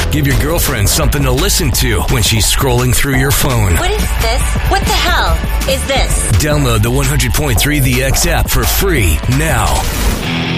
Give your girlfriend something to listen to when she's scrolling through your phone. What is this? What the hell is this? Download the 100.3 The X app for free now.